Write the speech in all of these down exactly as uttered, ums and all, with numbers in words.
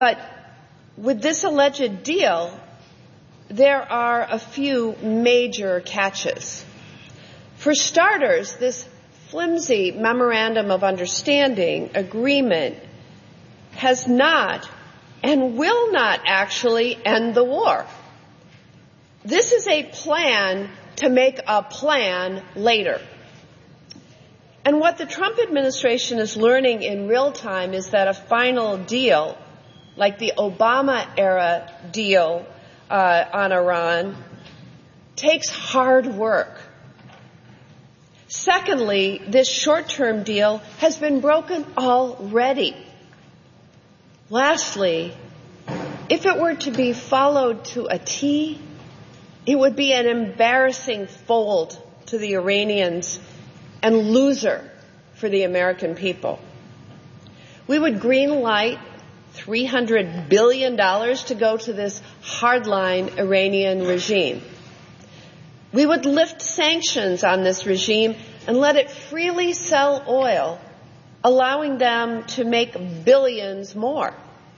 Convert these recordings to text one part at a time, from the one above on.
But with this alleged deal, there are a few major catches. For starters, this flimsy memorandum of understanding agreement has not and will not actually end the war. This is a plan to make a plan later. And what the Trump administration is learning in real time is that a final deal, like the Obama-era deal uh, on Iran, takes hard work. Secondly, this short-term deal has been broken already. Lastly, if it were to be followed to a T, it would be an embarrassing fold to the Iranians and loser for the American people. We would green light three hundred billion dollars to go to this hardline Iranian regime. We would lift sanctions on this regime and let it freely sell oil, allowing them to make billions more.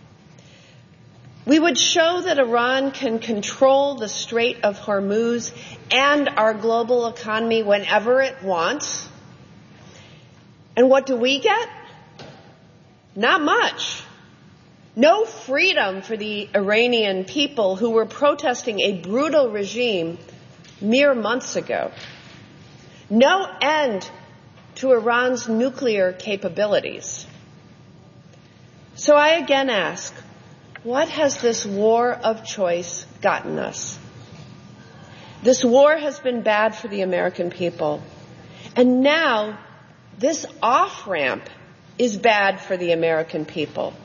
We would show that Iran can control the Strait of Hormuz and our global economy whenever it wants. And what do we get? Not much. No freedom for the Iranian people who were protesting a brutal regime mere months ago. No end to Iran's nuclear capabilities. So I again ask, what has this war of choice gotten us? This war has been bad for the American people. And now this off-ramp is bad for the American people.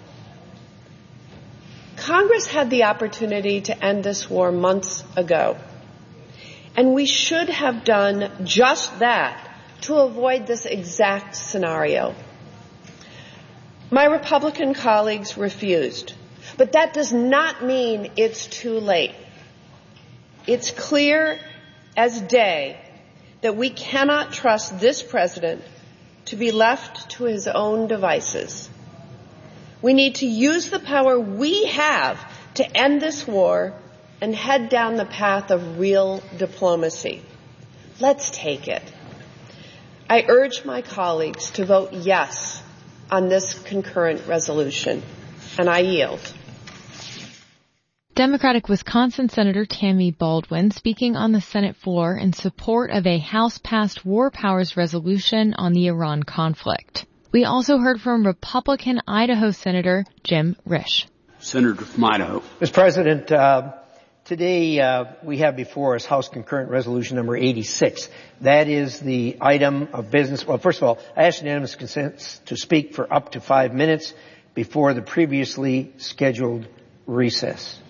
Congress had the opportunity to end this war months ago. And we should have done just that to avoid this exact scenario. My Republican colleagues refused. But that does not mean it's too late. It's clear as day that we cannot trust this president to be left to his own devices. We need to use the power we have to end this war and head down the path of real diplomacy. Let's take it. I urge my colleagues to vote yes on this concurrent resolution, and I yield. Democratic Wisconsin Senator Tammy Baldwin speaking on the Senate floor in support of a House-passed War Powers resolution on the Iran conflict. We also heard from Republican Idaho Senator Jim Risch. Senator from Idaho. Mister President, uh, today uh, we have before us House Concurrent Resolution number eighty-six. That is the item of business. Well, first of all, I ask unanimous consent to speak for up to five minutes before the previously scheduled recess.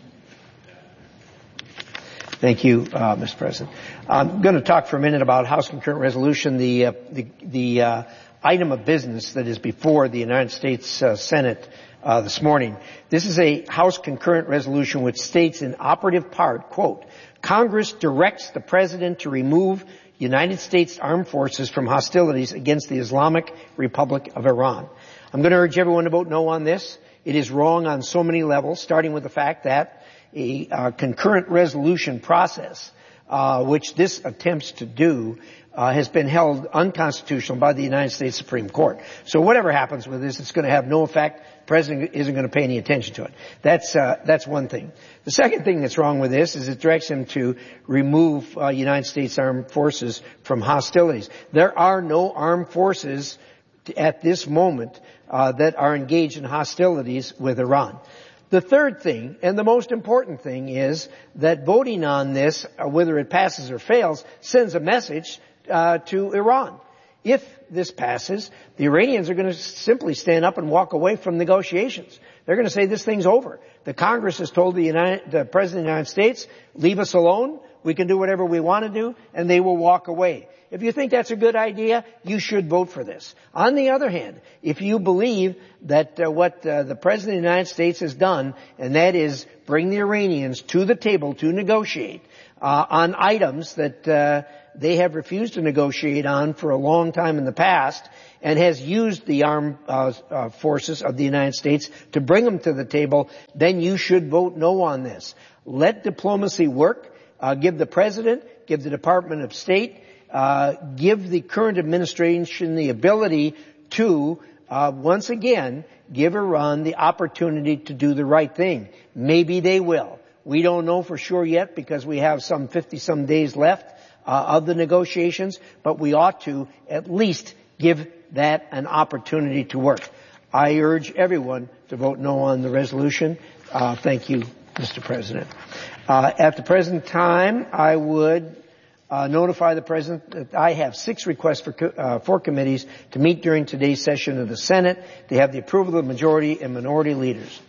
Thank you, uh, Mister President. I'm going to talk for a minute about House Concurrent Resolution, the uh, the, the uh, item of business that is before the United States uh, Senate uh, this morning. This is a House Concurrent Resolution which states in operative part, quote, Congress directs the President to remove United States armed forces from hostilities against the Islamic Republic of Iran. I'm going to urge everyone to vote no on this. It is wrong on so many levels, starting with the fact that a uh, concurrent resolution process, uh, which this attempts to do, uh, has been held unconstitutional by the United States Supreme Court. So whatever happens with this, it's going to have no effect. The President isn't going to pay any attention to it. That's, uh, that's one thing. The second thing that's wrong with this is it directs him to remove, uh, United States armed forces from hostilities. There are no armed forces at this moment, uh, that are engaged in hostilities with Iran. The third thing, and the most important thing, is that voting on this, whether it passes or fails, sends a message uh, to Iran. If this passes, the Iranians are going to simply stand up and walk away from negotiations. They're going to say this thing's over. The Congress has told the, United, the President of the United States, leave us alone, we can do whatever we want to do, and they will walk away. If you think that's a good idea, you should vote for this. On the other hand, if you believe that uh, what uh, the President of the United States has done, and that is bring the Iranians to the table to negotiate uh, on items that uh, they have refused to negotiate on for a long time in the past and has used the armed uh, uh, forces of the United States to bring them to the table, then you should vote no on this. Let diplomacy work. Uh, give the President, give the Department of State, uh, give the current administration the ability to, uh, once again, give Iran the opportunity to do the right thing. Maybe they will. We don't know for sure yet because we have some fifty-some days left uh, of the negotiations, but we ought to at least give that an opportunity to work. I urge everyone to vote no on the resolution. Uh, thank you, Mister President. Uh, at the present time, I would uh, notify the President that I have six requests for co- uh, four committees to meet during today's session of the Senate. They have the approval of the majority and minority leaders.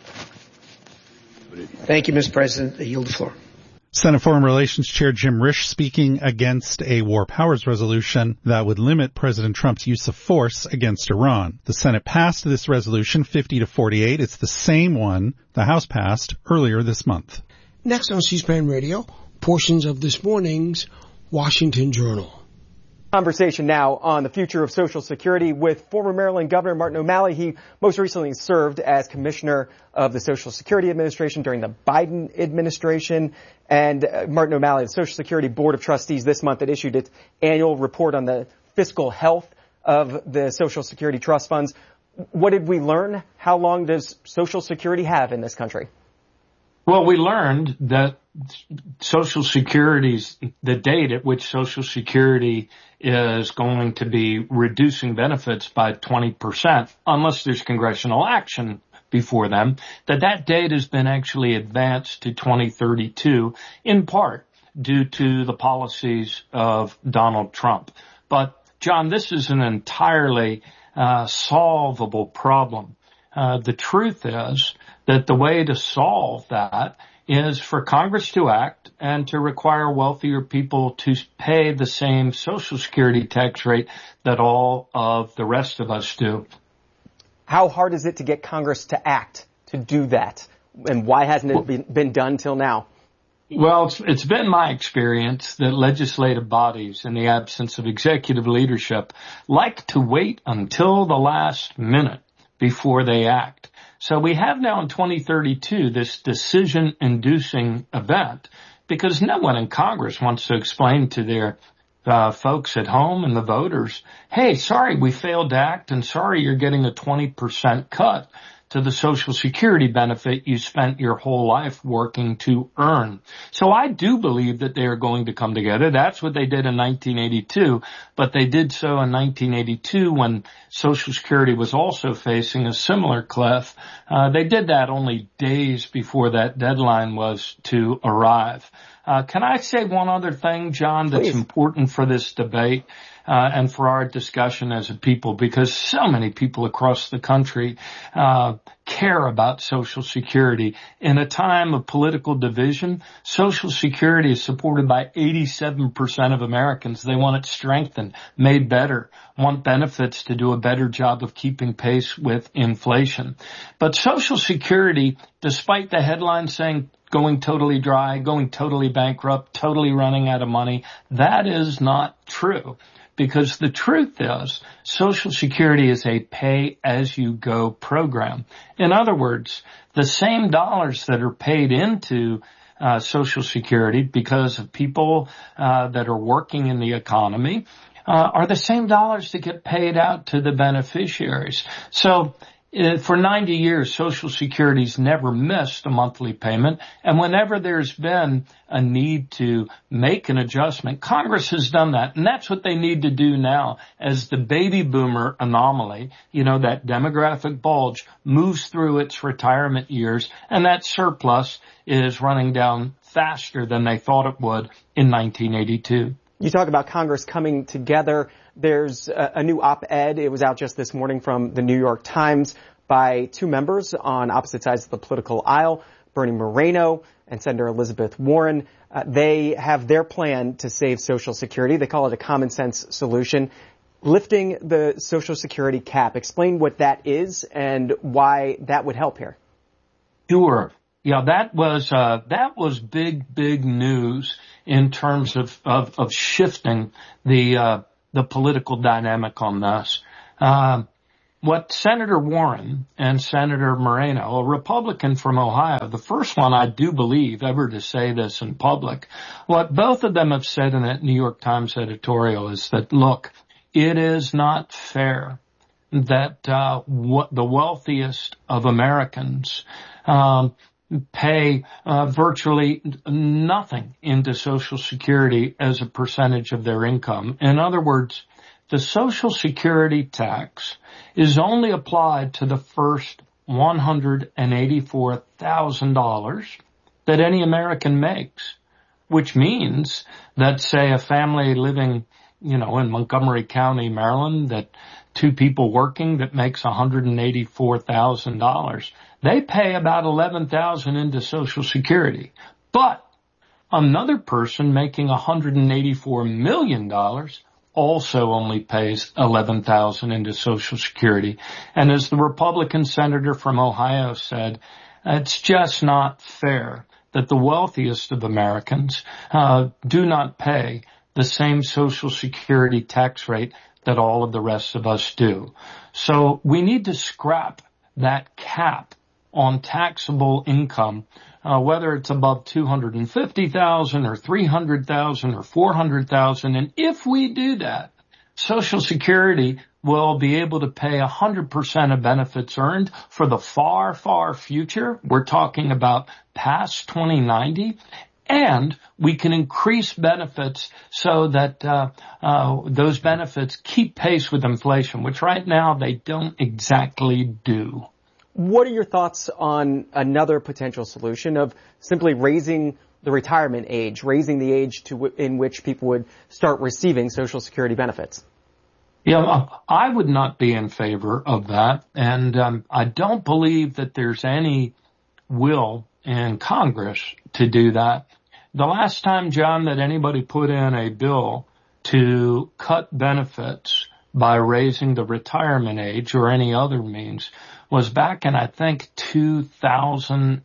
Thank you, Mister President. I yield the floor. Senate Foreign Relations Chair Jim Risch speaking against a war powers resolution that would limit President Trump's use of force against Iran. The Senate passed this resolution fifty to forty-eight. It's the same one the House passed earlier this month. Next on C-SPAN Radio, portions of this morning's Washington Journal. Conversation now on the future of Social Security with former Maryland Governor Martin O'Malley. He most recently served as Commissioner of the Social Security Administration during the Biden administration. And uh, Martin O'Malley, the Social Security Board of Trustees this month, had issued its annual report on the fiscal health of the Social Security trust funds. What did we learn? How long does Social Security have in this country? Well, we learned that Social Security's, the date at which Social Security is going to be reducing benefits by twenty percent, unless there's congressional action before them, that that date has been actually advanced to twenty thirty-two, in part due to the policies of Donald Trump. But, John, this is an entirely uh, solvable problem. Uh, the truth is that the way to solve that is for Congress to act and to require wealthier people to pay the same Social Security tax rate that all of the rest of us do. How hard is it to get Congress to act to do that? And why hasn't it been, been done till now? Well, it's, it's been my experience that legislative bodies, in the absence of executive leadership, like to wait until the last minute before they act. So we have now in twenty thirty-two this decision-inducing event because no one in Congress wants to explain to their uh, folks at home and the voters, hey, sorry, we failed to act, and sorry you're getting a twenty percent cut to the Social Security benefit you spent your whole life working to earn. So I do believe that they are going to come together. That's what they did in nineteen eighty-two, but they did so in nineteen eighty-two when Social Security was also facing a similar cliff. Uh, they did that only days before that deadline was to arrive. Uh, can I say one other thing, John, that's Please. important for this debate? Uh, and for our discussion as a people, because so many people across the country uh, care about Social Security. In a time of political division, Social Security is supported by eighty-seven percent of Americans. They want it strengthened, made better, want benefits to do a better job of keeping pace with inflation. But Social Security, despite the headlines saying going totally dry, going totally bankrupt, totally running out of money, that is not true. Because the truth is, Social Security is a pay-as-you-go program. In other words, the same dollars that are paid into uh, Social Security because of people uh, that are working in the economy uh, are the same dollars that get paid out to the beneficiaries. So Uh, for ninety years, Social Security's never missed a monthly payment, and whenever there's been a need to make an adjustment, Congress has done that, and that's what they need to do now as the baby boomer anomaly, you know, that demographic bulge, moves through its retirement years, and that surplus is running down faster than they thought it would in nineteen eighty-two. You talk about Congress coming together. There's a, a new op-ed. It was out just this morning from the New York Times by two members on opposite sides of the political aisle, Bernie Moreno and Senator Elizabeth Warren. Uh, they have their plan to save Social Security. They call it a common sense solution. Lifting the Social Security cap. Explain what that is and why that would help here. Sure. Yeah, that was, uh, that was big, big news in terms of, of, of shifting the, uh, the political dynamic on this. Uh, what Senator Warren and Senator Moreno, a Republican from Ohio, the first one I do believe ever to say this in public, what both of them have said in that New York Times editorial is that, look, it is not fair that, uh, what the wealthiest of Americans, um, pay uh, virtually nothing into Social Security as a percentage of their income. In other words, the Social Security tax is only applied to the first one hundred eighty-four thousand dollars that any American makes, which means that, say, a family living, you know, in Montgomery County, Maryland, that two people working that makes one hundred eighty-four thousand dollars, they pay about eleven thousand dollars into Social Security. But another person making one hundred eighty-four million dollars also only pays eleven thousand dollars into Social Security. And as the Republican senator from Ohio said, it's just not fair that the wealthiest of Americans uh, do not pay the same Social Security tax rate that all of the rest of us do. So we need to scrap that cap on taxable income, uh, whether it's above two hundred fifty thousand dollars or three hundred thousand dollars or four hundred thousand dollars. And if we do that, Social Security will be able to pay one hundred percent of benefits earned for the far, far future. We're talking about past twenty ninety. And we can increase benefits so that uh, uh those benefits keep pace with inflation, which right now they don't exactly do. What are your thoughts on another potential solution of simply raising the retirement age, raising the age to w- in which people would start receiving Social Security benefits? Yeah, I would not be in favor of that, and um, I don't believe that there's any will in Congress to do that. The last time, John, that anybody put in a bill to cut benefits by raising the retirement age or any other means was back in, I think, two thousand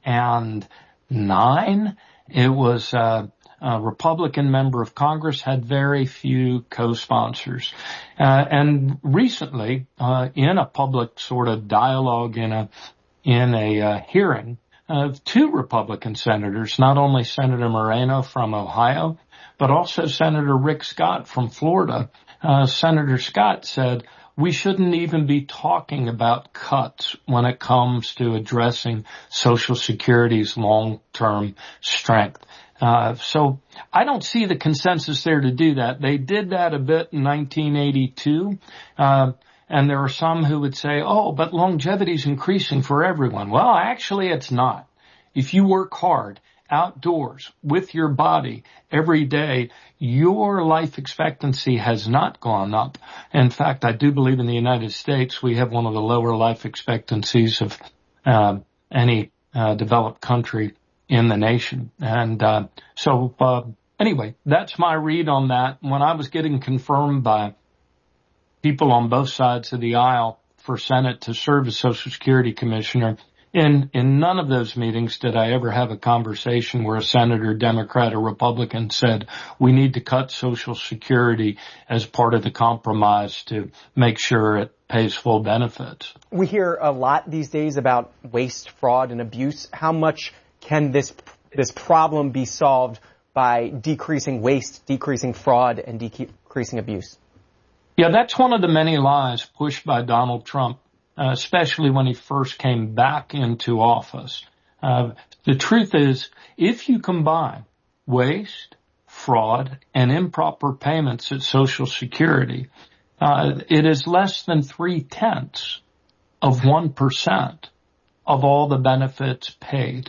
nine. It was uh, a Republican member of Congress, had very few co-sponsors. Uh, and recently, uh, in a public sort of dialogue, in a in a uh, hearing, of two Republican senators, not only Senator Moreno from Ohio, but also Senator Rick Scott from Florida. Uh, Senator Scott said, we shouldn't even be talking about cuts when it comes to addressing Social Security's long-term strength. Uh, so I don't see the consensus there to do that. They did that a bit in nineteen eighty-two. Uh, And there are some who would say, oh, but longevity is increasing for everyone. Well, actually, it's not. If you work hard outdoors with your body every day, your life expectancy has not gone up. In fact, I do believe in the United States, we have one of the lower life expectancies of uh, any uh, developed country in the nation. And uh, so uh, anyway, that's my read on that. When I was getting confirmed by people on both sides of the aisle for Senate to serve as Social Security Commissioner, in, in none of those meetings did I ever have a conversation where a senator, Democrat or Republican, said we need to cut Social Security as part of the compromise to make sure it pays full benefits. We hear a lot these days about waste, fraud, and abuse. How much can this this problem be solved by decreasing waste, decreasing fraud, and decreasing abuse? Yeah, that's one of the many lies pushed by Donald Trump, uh, especially when he first came back into office. Uh, the truth is, if you combine waste, fraud, and improper payments at Social Security, uh, it is less than three-tenths of one percent of all the benefits paid.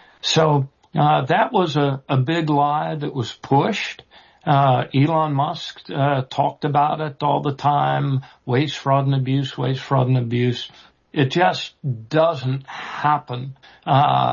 So uh, that was a, a big lie that was pushed. Uh, Elon Musk, uh, talked about it all the time. Waste, fraud, and abuse, waste, fraud, and abuse. It just doesn't happen, uh,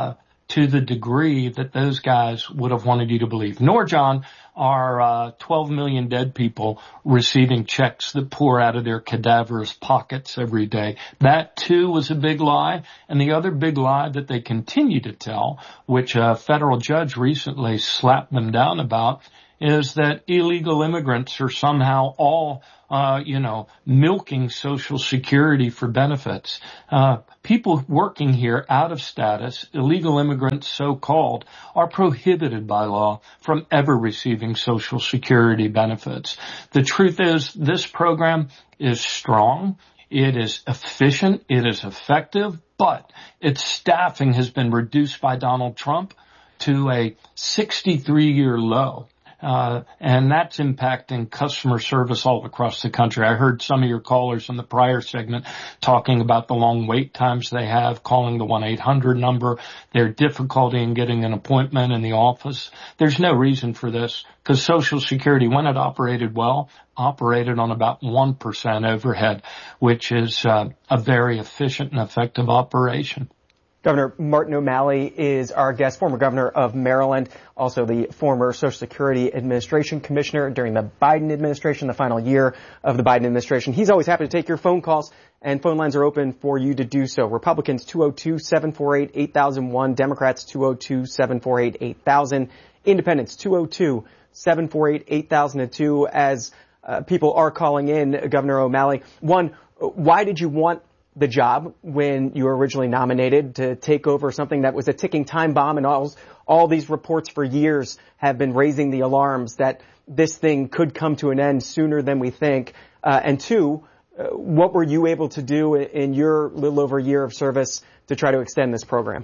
to the degree that those guys would have wanted you to believe. Nor, John, are uh, twelve million dead people receiving checks that pour out of their cadaverous pockets every day. That, too, was a big lie. And the other big lie that they continue to tell, which a federal judge recently slapped them down about, is that illegal immigrants are somehow all, uh, you know, milking Social Security for benefits. Uh, people working here out of status, illegal immigrants so-called, are prohibited by law from ever receiving Social Security benefits. The truth is, this program is strong. It is efficient. It is effective, but its staffing has been reduced by Donald Trump to a sixty-three year low. Uh, and that's impacting customer service all across the country. I heard some of your callers in the prior segment talking about the long wait times they have, calling the one eight hundred number, their difficulty in getting an appointment in the office. There's no reason for this, because Social Security, when it operated well, operated on about one percent overhead, which is uh, a very efficient and effective operation. Governor Martin O'Malley is our guest, former governor of Maryland, also the former Social Security Administration commissioner during the Biden administration, the final year of the Biden administration. He's always happy to take your phone calls, and phone lines are open for you to do so. Republicans, two oh two, seven four eight, eight thousand one. Democrats, two oh two, seven four eight, eight thousand. Independents, two oh two, seven four eight, eight thousand two. As uh, people are calling in, Governor O'Malley, one, why did you want the job when you were originally nominated to take over something that was a ticking time bomb, and all, all these reports for years have been raising the alarms that this thing could come to an end sooner than we think? Uh, and two, uh, what were you able to do in your little over a year of service to try to extend this program?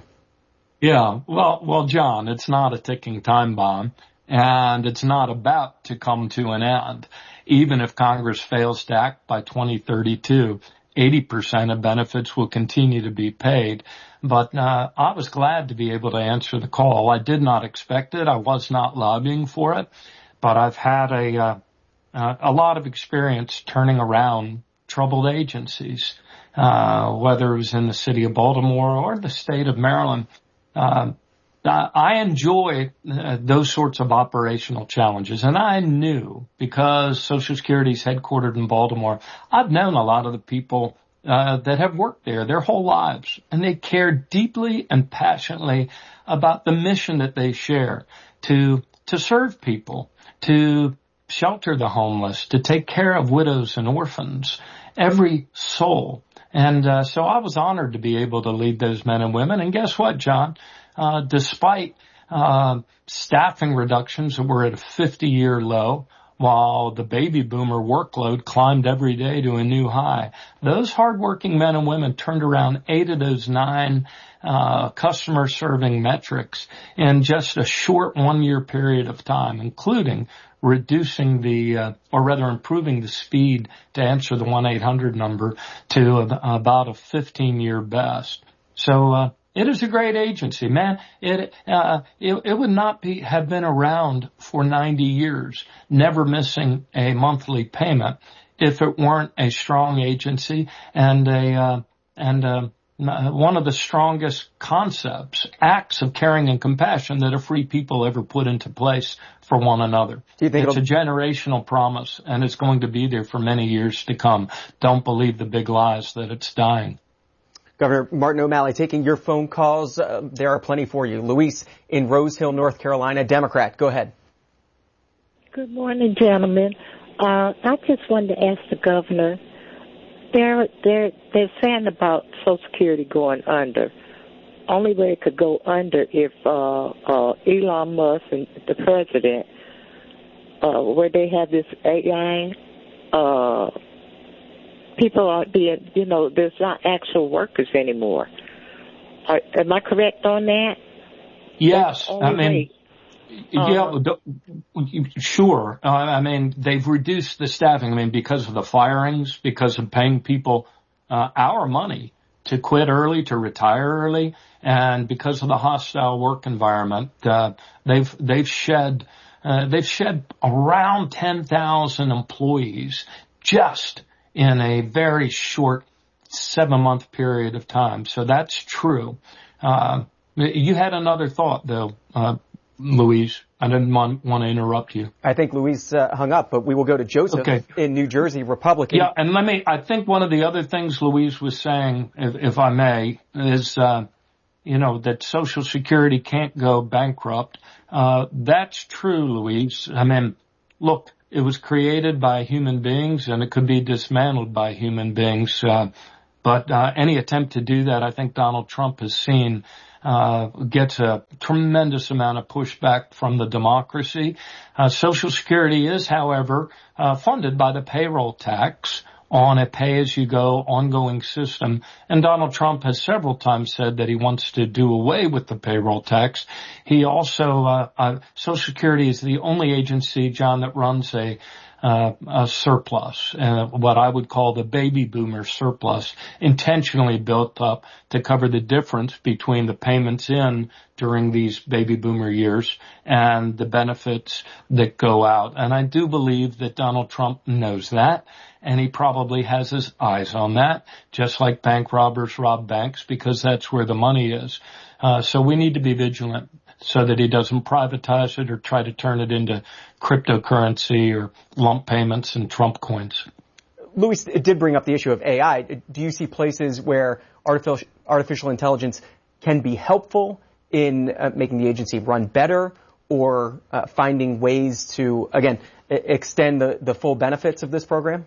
Yeah, well, well, John, it's not a ticking time bomb, and it's not about to come to an end. Even if Congress fails to act by twenty thirty-two, eighty percent of benefits will continue to be paid. But uh, I was glad to be able to answer the call. I did not expect it. I was not lobbying for it. But I've had a uh, uh, a lot of experience turning around troubled agencies, uh, whether it was in the city of Baltimore or the state of Maryland. Uh, I enjoy uh, those sorts of operational challenges. And I knew, because Social Security is headquartered in Baltimore, I've known a lot of the people uh, that have worked there their whole lives. And they care deeply and passionately about the mission that they share to to serve people, to shelter the homeless, to take care of widows and orphans, every soul. And uh, so I was honored to be able to lead those men and women. And guess what, John? Uh, despite uh, staffing reductions that were at a fifty-year low, while the baby boomer workload climbed every day to a new high, those hardworking men and women turned around eight of those nine uh, customer-serving metrics in just a short one-year period of time, including reducing the, uh, or rather improving the speed to answer the one eight hundred number to a, about a fifteen-year best. So, uh, it is a great agency, man. It, uh, it, it would not be, have been around for ninety years, never missing a monthly payment, if it weren't a strong agency and a, uh, and, uh, one of the strongest concepts, acts of caring and compassion that a free people ever put into place for one another. Do you think it's a generational promise, and it's going to be there for many years to come. Don't believe the big lies that it's dying. Governor Martin O'Malley, taking your phone calls. Uh, there are plenty for you. Luis in Rose Hill, North Carolina, Democrat. Go ahead. Good morning, gentlemen. Uh, I just wanted to ask the governor, they're, they're, they're saying about Social Security going under. Only way it could go under if uh, uh, Elon Musk and the president, uh, where they have this A I, uh, people are being, you know, there's not actual workers anymore. Are, am I correct on that? Yes. I mean, uh, yeah, sure. Uh, I mean, they've reduced the staffing. I mean, because of the firings, because of paying people uh, our money to quit early, to retire early, and because of the hostile work environment, uh, they've, they've shed, uh, they've shed around ten thousand employees just in a very short seven-month period of time. So that's true. Uh, You had another thought, though, uh, Louise. I didn't want, want to interrupt you. I think Louise uh, hung up, but we will go to Joseph okay. in New Jersey, Republican. Yeah, and let me, I think one of the other things Louise was saying, if, if I may, is, uh, you know, that Social Security can't go bankrupt. Uh, that's true, Louise. I mean, look, it was created by human beings and it could be dismantled by human beings. Uh, but, uh, any attempt to do that, I think Donald Trump has seen Uh, gets a tremendous amount of pushback from the democracy. Uh, Social Security is, however, uh, funded by the payroll tax on a pay-as-you-go ongoing system. And Donald Trump has several times said that he wants to do away with the payroll tax. He also, uh, uh Social Security is the only agency, John, that runs a Uh, a surplus, uh, what I would call the baby boomer surplus, intentionally built up to cover the difference between the payments in during these baby boomer years and the benefits that go out. And I do believe that Donald Trump knows that, and he probably has his eyes on that, just like bank robbers rob banks, because that's where the money is. Uh, so we need to be vigilant so that he doesn't privatize it or try to turn it into cryptocurrency or lump payments and Trump coins. Louis did bring up the issue of A I. Do you see places where artificial, artificial intelligence can be helpful in uh, making the agency run better or uh, finding ways to, again, extend the, the full benefits of this program?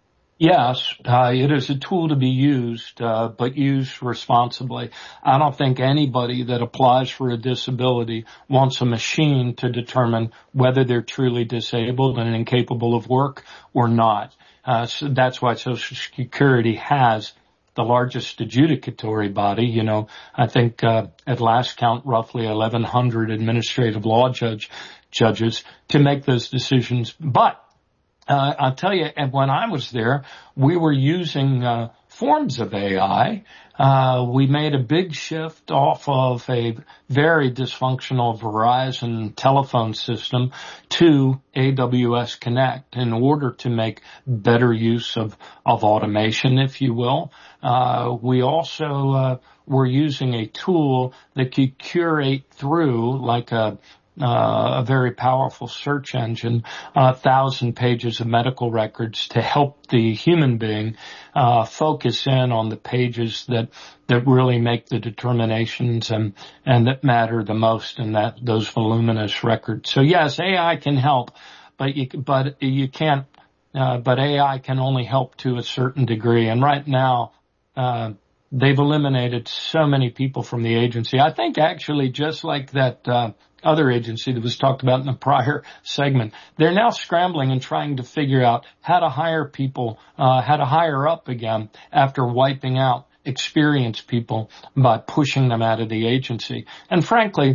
Yes, uh, it is a tool to be used, uh, but used responsibly. I don't think anybody that applies for a disability wants a machine to determine whether they're truly disabled and incapable of work or not. Uh, so that's why Social Security has the largest adjudicatory body. You know, I think, uh, at last count, roughly eleven hundred administrative law judge, judges to make those decisions. But Uh, I'll tell you, and when I was there, we were using uh, forms of A I. Uh, we made a big shift off of a very dysfunctional Verizon telephone system to A W S Connect in order to make better use of, of automation, if you will. Uh, we also uh, were using a tool that could curate through, like a Uh, a very powerful search engine, a thousand pages of medical records to help the human being uh focus in on the pages that that really make the determinations and and that matter the most in that those voluminous records. So yes, A I can help, but you but you can't. Uh, but A I can only help to a certain degree. And right now, uh they've eliminated so many people from the agency. I think actually just like that uh other agency that was talked about in the prior segment, they're now scrambling and trying to figure out how to hire people, uh how to hire up again after wiping out experienced people by pushing them out of the agency. And frankly,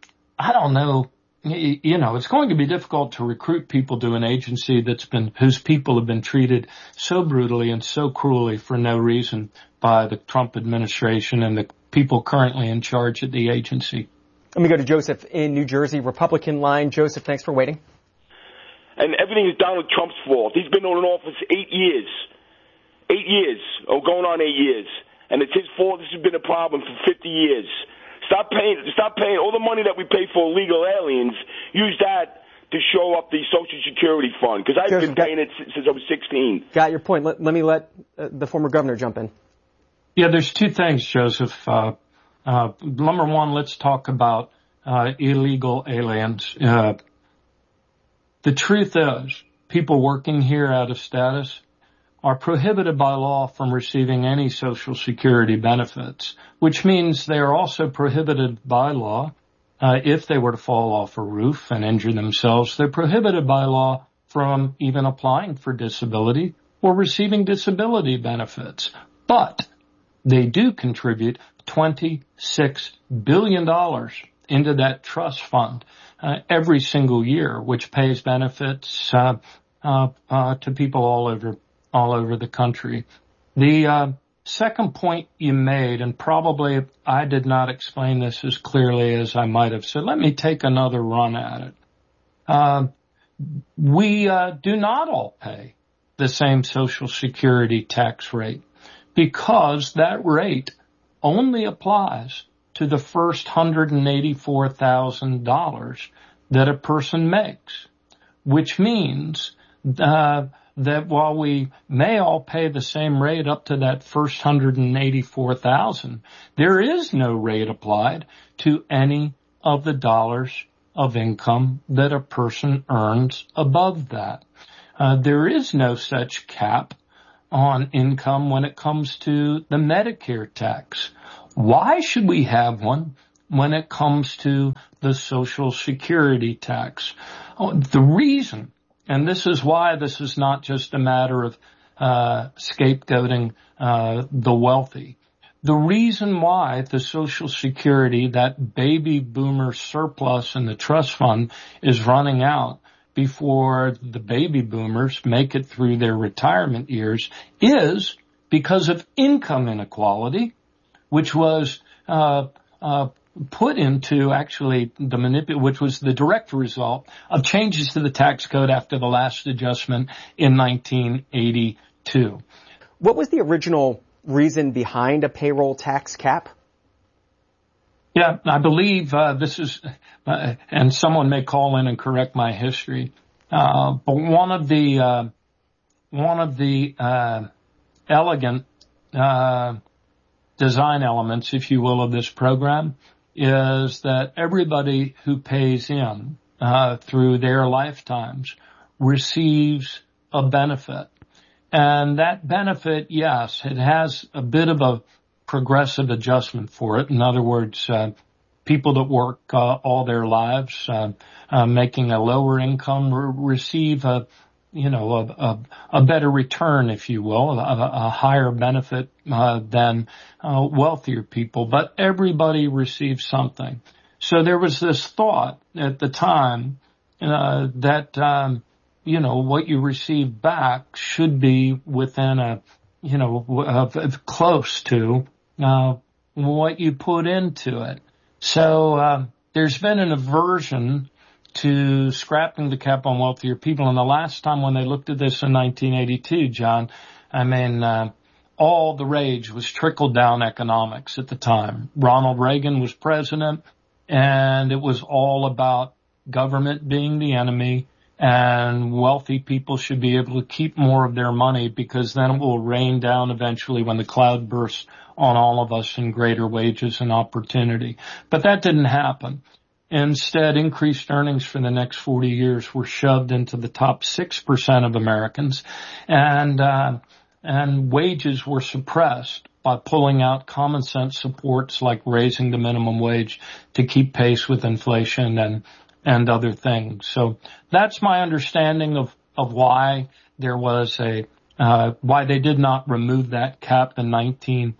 I don't know, you know, it's going to be difficult to recruit people to an agency that's been, whose people have been treated so brutally and so cruelly for no reason by the Trump administration and the people currently in charge at the agency. Let me go to Joseph in New Jersey, Republican line. Joseph, thanks for waiting. And everything is Donald Trump's fault. He's been in office eight years. Eight years. Oh, going on eight years. And it's his fault. This has been a problem for fifty years. Stop paying, stop paying all the money that we pay for illegal aliens. Use that to show up the Social Security fund. Because I've Joseph, been paying it since I was sixteen. Got your point. Let, let me let uh, the former governor jump in. Yeah, there's two things, Joseph. Uh, Uh, number one, let's talk about, uh, illegal aliens. Uh, the truth is, people working here out of status are prohibited by law from receiving any Social Security benefits, which means they are also prohibited by law, uh, if they were to fall off a roof and injure themselves, they're prohibited by law from even applying for disability or receiving disability benefits. But they do contribute twenty-six billion dollars into that trust fund uh, every single year, which pays benefits uh, uh, uh, to people all over all over the country. The uh, second point you made, and probably I did not explain this as clearly as I might have, so let me take another run at it. Uh, we uh, do not all pay the same Social Security tax rate, because that rate only applies to the first one hundred eighty-four thousand dollars that a person makes, which means uh, that while we may all pay the same rate up to that first one hundred eighty-four thousand dollars, there is no rate applied to any of the dollars of income that a person earns above that. Uh, there is no such cap on income when it comes to the Medicare tax. Why should we have one when it comes to the Social Security tax? Oh, the reason, and this is why this is not just a matter of uh scapegoating uh the wealthy. The reason why the Social Security, that baby boomer surplus in the trust fund, is running out before the baby boomers make it through their retirement years is because of income inequality, which was uh uh put into actually the manipul- which was the direct result of changes to the tax code after the last adjustment in nineteen eighty-two. What was the original reason behind a payroll tax cap? Yeah, I believe uh, this is, uh, and someone may call in and correct my history, uh, but one of the uh, one of the uh, elegant uh, design elements, if you will, of this program is that everybody who pays in uh, through their lifetimes receives a benefit. And that benefit, yes, it has a bit of a progressive adjustment for it. In other words, uh, people that work uh, all their lives, uh, uh, making a lower income, re- receive a, you know, a, a, a better return, if you will, a, a higher benefit uh, than uh, wealthier people. But everybody receives something. So there was this thought at the time uh, that. Um, you know, what you receive back should be within a, you know, uh, close to, uh, what you put into it. So, uh, there's been an aversion to scrapping the cap on wealthier people. And the last time when they looked at this in nineteen eighty-two, John, I mean, uh, all the rage was trickle down economics at the time. Ronald Reagan was president and it was all about government being the enemy. And wealthy people should be able to keep more of their money because then it will rain down eventually when the cloud bursts on all of us in greater wages and opportunity. But that didn't happen. Instead, increased earnings for the next forty years were shoved into the top six percent of Americans, and uh, and wages were suppressed by pulling out common sense supports like raising the minimum wage to keep pace with inflation and and other things. So that's my understanding of, of why there was a, uh, why they did not remove that cap in nineteen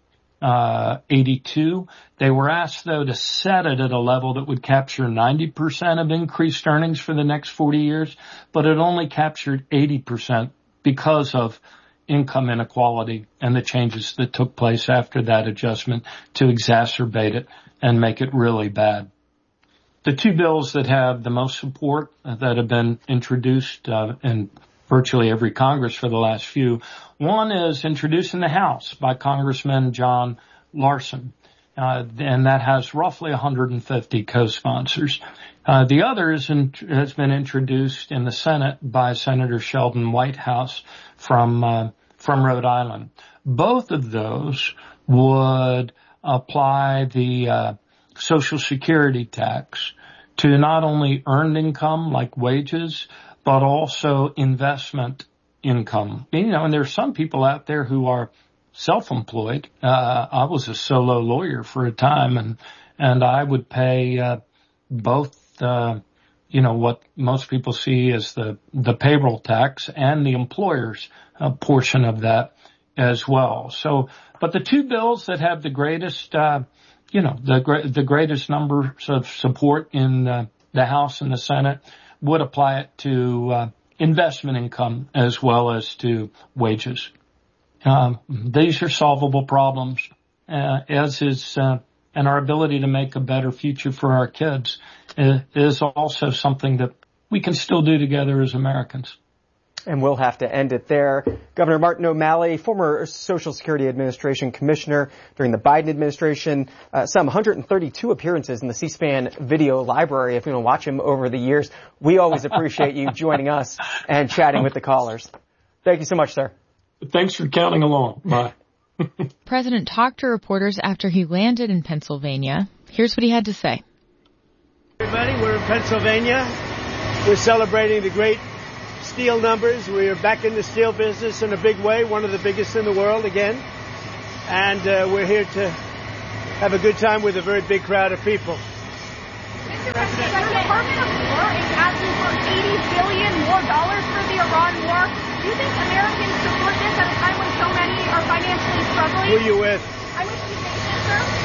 eighty-two. They were asked, though, to set it at a level that would capture ninety percent of increased earnings for the next forty years, but it only captured eighty percent because of income inequality and the changes that took place after that adjustment to exacerbate it and make it really bad. The two bills that have the most support that have been introduced uh, in virtually every Congress for the last few, one is introduced in the House by Congressman John Larson, uh, and that has roughly one hundred fifty co-sponsors. Uh, the other is in, has been introduced in the Senate by Senator Sheldon Whitehouse from uh, from Rhode Island. Both of those would apply the uh, Social Security tax to not only earned income like wages, but also investment income. You know, and there's some people out there who are self-employed. Uh, I was a solo lawyer for a time, and and I would pay uh, both, uh, you know, what most people see as the the payroll tax and the employer's uh, portion of that as well. So, but the two bills that have the greatest uh, you know, the the greatest numbers of support in uh, the House and the Senate would apply it to uh, investment income as well as to wages. Um, these are solvable problems, uh, as is, uh, and our ability to make a better future for our kids is, is also something that we can still do together as Americans. And we'll have to end it there. Governor Martin O'Malley, former Social Security Administration commissioner during the Biden administration, uh, some one hundred thirty-two appearances in the C-SPAN video library. If you want to watch him over the years, we always appreciate you joining us and chatting with the callers. Thank you so much, sir. Thanks for counting along. Bye. President talked to reporters after he landed in Pennsylvania. Here's what he had to say. Everybody, we're in Pennsylvania. We're celebrating the great steel numbers. We are back in the steel business in a big way, one of the biggest in the world again. And uh, we're here to have a good time with a very big crowd of people. Mister President, the Department of War is asking for eighty billion dollars more dollars for the Iran war. Do you think Americans support this at a time when so many are financially struggling? Who are you with? I'm with Chief Nation,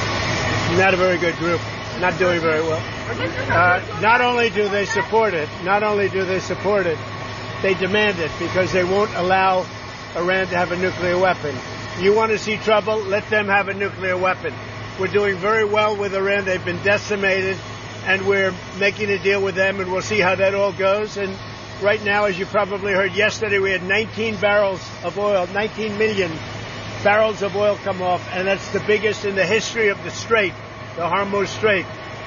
sir. Not a very good group. Not doing very well. Uh, not only do they support it, not only do they support it, they demand it because they won't allow Iran to have a nuclear weapon. You want to see trouble? Let them have a nuclear weapon. We're doing very well with Iran. They've been decimated, and we're making a deal with them, and we'll see how that all goes. And right now, as you probably heard yesterday, we had nineteen barrels of oil, nineteen million barrels of oil come off, and that's the biggest in the history of the Strait, the Hormuz Strait.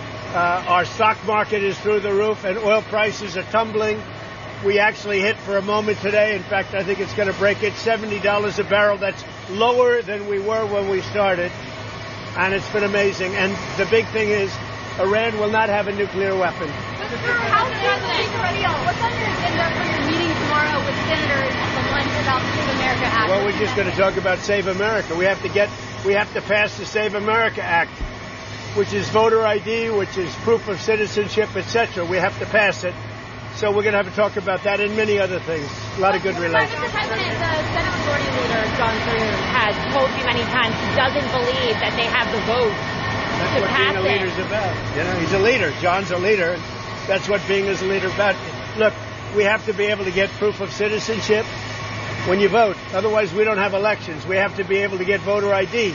Uh, our stock market is through the roof, and oil prices are tumbling. We actually hit for a moment today. In fact, I think it's going to break it, seventy dollars a barrel. That's lower than we were when we started, and it's been amazing. And the big thing is Iran will not have a nuclear weapon. Mister How big is the deal? What's on your agenda for your meeting tomorrow with senators at the lunch about Save America Act? Well, we're just going to talk about Save America. We have to get, we have to pass the Save America Act, which is voter I D, which is proof of citizenship, et cetera. We have to pass it. So we're going to have to talk about that and many other things. A lot of good relations. Mister President, the Senate Majority Leader, John Thune, has told you many times he doesn't believe that they have the votes That's to what pass being a leader it. is about. You know, he's a leader. John's a leader. That's what being as a leader is about. Look, we have to be able to get proof of citizenship when you vote. Otherwise, we don't have elections. We have to be able to get voter I D.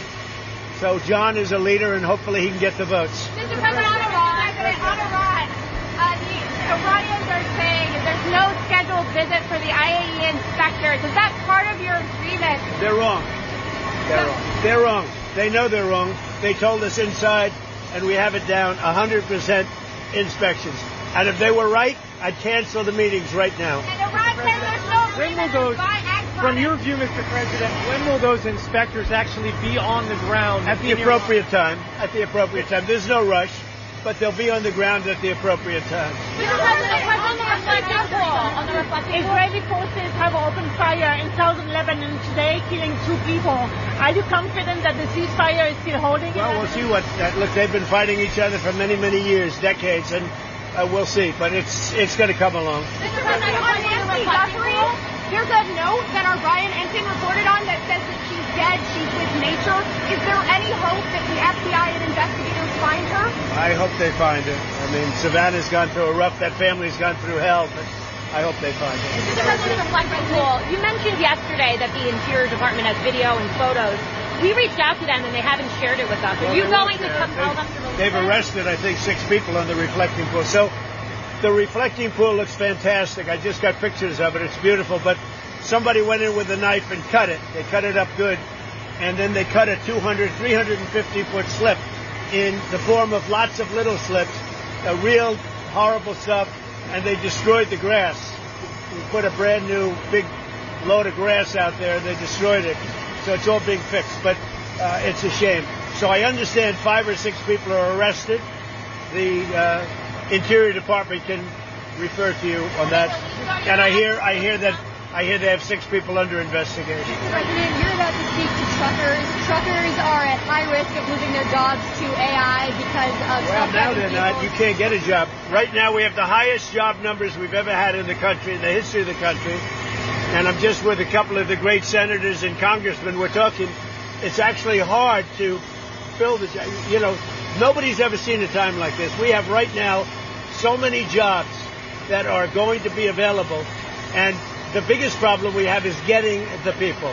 So John is a leader, and hopefully he can get the votes. Mister President, on Iran, on Iran, uh, the Iranians are saying there's no scheduled visit for the I A E A inspectors. Is that part of your agreement? They're wrong. They're wrong. They're wrong. They know they're wrong. They told us inside, and we have it down, one hundred percent inspections. And if they were right, I'd cancel the meetings right now. And Iran says there's no When will agreement those, to buy ag from your view, Mister President, when will those inspectors actually be on the ground? At the appropriate time. At the appropriate time. There's no rush, but they'll be on the ground at the appropriate time. Mister President, on the reflecting pool, on the reflecting Israeli forces have opened fire in southern Lebanon today, killing two people. Are you confident that the ceasefire is still holding? Well, we'll see what. Uh, look, they've been fighting each other for many, many years, decades, and uh, we'll see. But it's it's going to come along. Mister President, on Nancy Guthrie, there's a note that our Ryan Ensign reported on that says that she's dead, she's with nature. Is there any hope that the F B I and investigators find her? I hope they find her. I mean, Savannah's gone through a rough, that family's gone through hell, but I hope they find her. Mister President, reflecting pool, you mentioned yesterday that the Interior Department has video and photos. We reached out to them and they haven't shared it with us. Are Well, you they going won't to share it. compel them to They've, release they've it? arrested, I think, six people on the reflecting pool. So the reflecting pool looks fantastic. I just got pictures of it. It's beautiful. But somebody went in with a knife and cut it. They cut it up good. And then they cut a two hundred, three hundred fifty foot slip in the form of lots of little slips, a real horrible stuff, and they destroyed the grass. We put a brand new big load of grass out there. They destroyed it. So it's all being fixed. But uh, it's a shame. So I understand five or six people are arrested. The uh, Interior Department can refer to you on that. And I hear, I hear that, I hear they have six people under investigation. Mister President, you're about to speak to truckers. Truckers are at high risk of losing their jobs to A I because of Well, now self-driving they're not. You vehicles. can't get a job. Right now we have the highest job numbers we've ever had in the country, in the history of the country. And I'm just with a couple of the great senators and congressmen. We're talking, it's actually hard to fill the job. You know, nobody's ever seen a time like this. We have right now so many jobs that are going to be available. And the biggest problem we have is getting the people.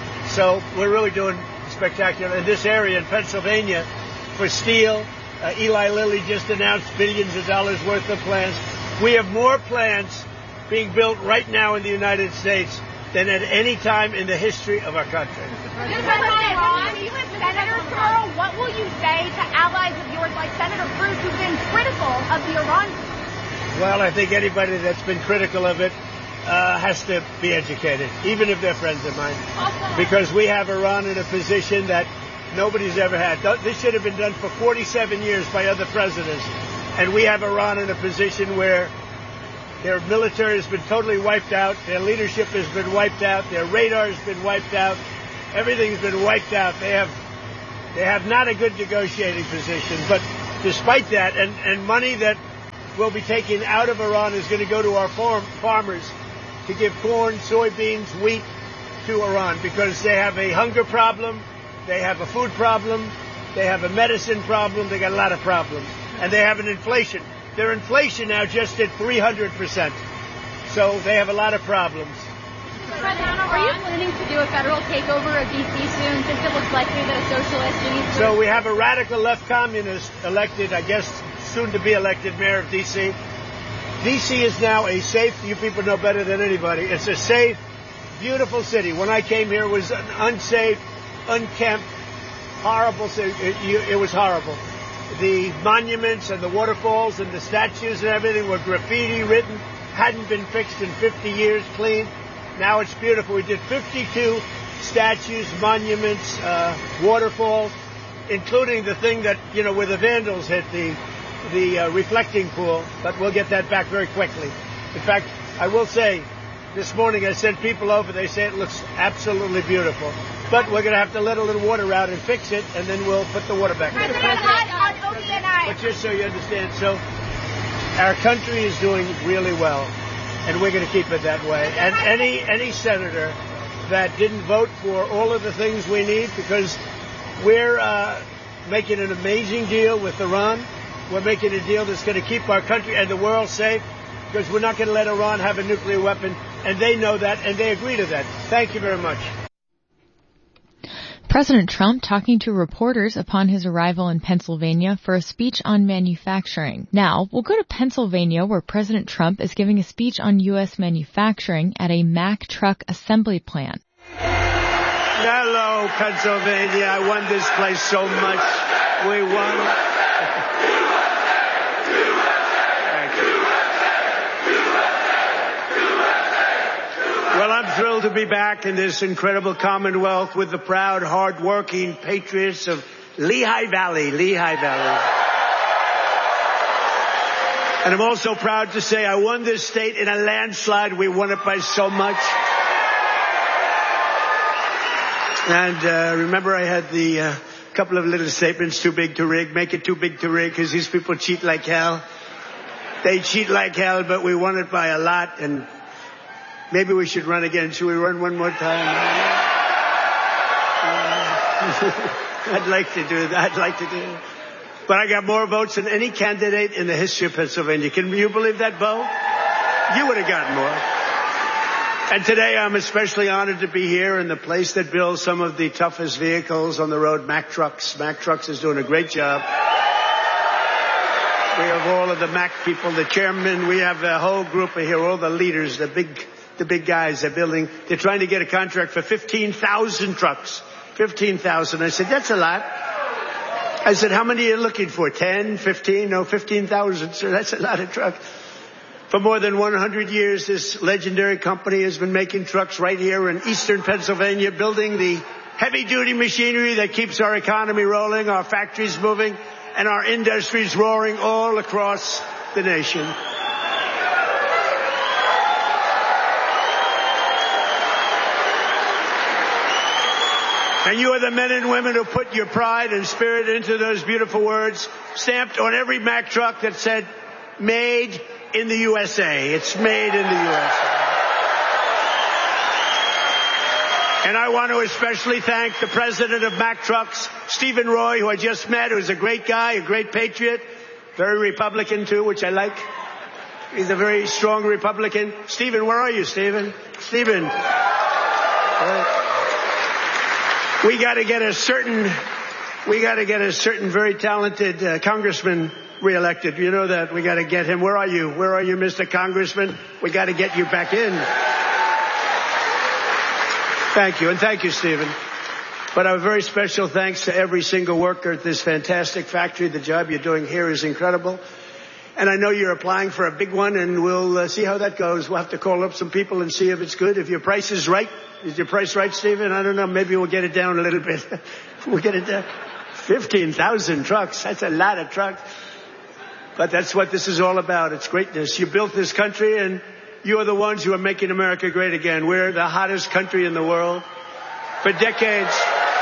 So we're really doing spectacular. In this area in Pennsylvania, for steel, uh, Eli Lilly just announced billions of dollars worth of plants. We have more plants being built right now in the United States than at any time in the history of our country. Mister President, when you meet with senators tomorrow, what will you say to allies of yours like Senator Cruz who've been critical of the Iran? Well, I think anybody that's been critical of it uh, has to be educated, even if they're friends of mine, because we have Iran in a position that nobody's ever had. This should have been done for forty-seven years by other presidents, and we have Iran in a position where their military has been totally wiped out, their leadership has been wiped out, their radar has been wiped out, everything's been wiped out. They have they have not a good negotiating position. But despite that, and, and money that will be taken out of Iran is going to go to our farm, farmers to give corn, soybeans, wheat to Iran, because they have a hunger problem, they have a food problem, they have a medicine problem, they got a lot of problems, and they have an inflation. Their inflation now just hit three hundred percent. So they have a lot of problems. President, are you planning to do a federal takeover of D C soon, since it looks likely that a socialist needs to... So we have a radical left communist elected, I guess, soon to be elected mayor of D C. D C is now a safe, you people know better than anybody, it's a safe, beautiful city. When I came here, it was an unsafe, unkempt, horrible city. It, it was horrible. The monuments and the waterfalls and the statues and everything were graffiti written, hadn't been fixed in fifty years, clean. Now it's beautiful. We did fifty-two statues, monuments, uh, waterfalls, including the thing that, you know, where the vandals hit, the, the uh, reflecting pool, but we'll get that back very quickly. In fact, I will say, this morning I sent people over, they say it looks absolutely beautiful. But we're going to have to let a little water out and fix it, and then we'll put the water back in. But just so you understand, so our country is doing really well, and we're going to keep it that way. And any any senator that didn't vote for all of the things we need, because we're uh, making an amazing deal with Iran, we're making a deal that's going to keep our country and the world safe, because we're not going to let Iran have a nuclear weapon, and they know that, and they agree to that. Thank you very much. President Trump talking to reporters upon his arrival in Pennsylvania for a speech on manufacturing. Now, we'll go to Pennsylvania, where President Trump is giving a speech on U S manufacturing at a Mack truck assembly plant. Hello, Pennsylvania. I won this place so much. We won. Well, I'm thrilled to be back in this incredible Commonwealth with the proud, hard-working patriots of Lehigh Valley, Lehigh Valley. And I'm also proud to say I won this state in a landslide. We won it by so much. And uh, remember, I had the uh, couple of little statements, too big to rig, make it too big to rig, because these people cheat like hell. They cheat like hell, but we won it by a lot, and maybe we should run again. Should we run one more time? I'd like to do that. I'd like to do it. But I got more votes than any candidate in the history of Pennsylvania. Can you believe that, Bo? You would have gotten more. And today I'm especially honored to be here in the place that builds some of the toughest vehicles on the road, Mack Trucks. Mack Trucks is doing a great job. We have all of the Mack people, the chairman. We have a whole group of here, all the leaders, the big The big guys. They're building, they're trying to get a contract for fifteen thousand trucks. fifteen thousand. I said, that's a lot. I said, how many are you looking for? ten, fifteen? No, fifteen thousand, sir. That's a lot of trucks. For more than one hundred years, this legendary company has been making trucks right here in eastern Pennsylvania, building the heavy-duty machinery that keeps our economy rolling, our factories moving, and our industries roaring all across the nation. And you are the men and women who put your pride and spirit into those beautiful words, stamped on every Mack truck that said, made in the U S A. It's made in the U S A. And I want to especially thank the president of Mack Trucks, Stephen Roy, who I just met, who's a great guy, a great patriot, very Republican too, which I like. He's a very strong Republican. Stephen, where are you, Stephen? Stephen. Uh, We got to get a certain, we got to get a certain very talented uh, congressman reelected. You know that. We got to get him. Where are you? Where are you, Mister Congressman? We got to get you back in. Thank you. And thank you, Stephen. But a very special thanks to every single worker at this fantastic factory. The job you're doing here is incredible. And I know you're applying for a big one, and we'll uh, see how that goes. We'll have to call up some people and see if it's good. If your price is right. Is your price right, Stephen? I don't know. Maybe we'll get it down a little bit. We'll get it down. fifteen thousand trucks. That's a lot of trucks. But that's what this is all about. It's greatness. You built this country, and you are the ones who are making America great again. We're the hottest country in the world. For decades,